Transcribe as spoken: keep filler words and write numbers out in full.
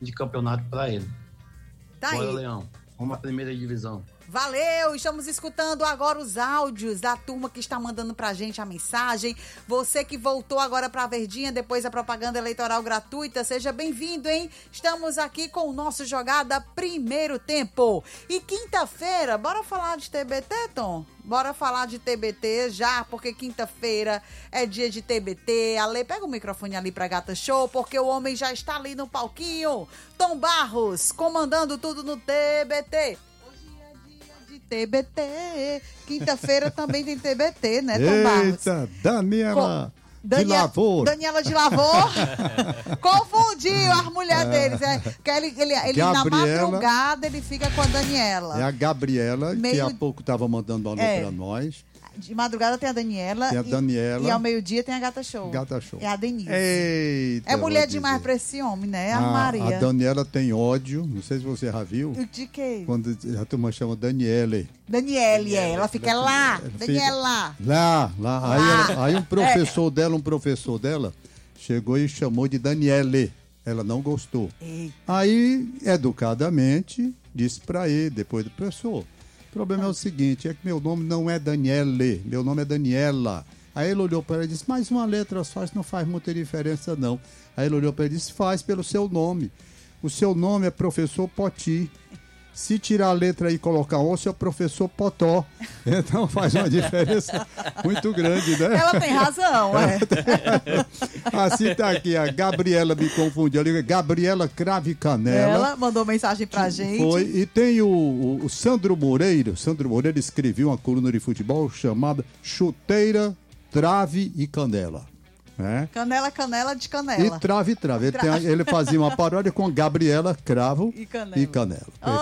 de campeonato para ele. Tá Bora, aí. Leão. Vamos à primeira divisão. Valeu! Estamos escutando agora os áudios da turma que está mandando pra gente a mensagem. Você que voltou agora pra Verdinha depois da propaganda eleitoral gratuita, seja bem-vindo, hein? Estamos aqui com o nosso Jogada Primeiro Tempo. E quinta-feira, bora falar de T B T, Tom? Bora falar de T B T já, porque quinta-feira é dia de T B T. Ale, pega o microfone ali pra Gata Show, porque o homem já está ali no palquinho. Tom Barros, comandando tudo no T B T. T B T. Quinta-feira também tem T B T, né, Tom Barros? Eita, Daniela Co- de Daniel- Lavor. Daniela de Lavor. Confundiu as mulheres deles. É, que ele, ele, ele na Gabriela. madrugada ele fica com a Daniela. É a Gabriela, que Meio- há pouco estava mandando alô É. pra nós. De madrugada tem a Daniela. Tem a e- Daniela. E, ao meio-dia tem a Gata Show. Gata Show. É a Denise. Eita, é mulher vou demais dizer. pra esse homem, né? A, A, Maria. a Daniela tem ódio, não sei se você já viu, De quê? quando a turma chama Daniele. Daniele, é. Ela fica lá. Ela fica- Daniela. Lá, lá. Aí, Lá. ela- aí um professor dela, um professor dela, chegou e chamou de Daniele. Ela não gostou. Eita. Aí, educadamente, disse pra ele, depois do professor, o problema é o seguinte, é que meu nome não é Daniele, meu nome é Daniela. Aí ele olhou para ela e disse, mais uma letra só, isso não faz muita diferença não. Aí ele olhou para ele e disse, faz pelo seu nome. O seu nome é Professor Poti. Se tirar a letra aí e colocar o, seu professor Potó. Então faz uma diferença muito grande, né? Ela tem razão, é. Assim tá aqui, a Gabriela me confundiu ali, Gabriela Crave Canela. Ela mandou mensagem pra gente. Foi, e tem o, o- o Sandro Moreira. O Sandro Moreira escreveu uma coluna de futebol chamada Chuteira, Trave e Canela. Né? Canela, canela de E canela. trave, trave. Ele, tem a- ele fazia uma paródia com Gabriela Cravo E Canela. E canela.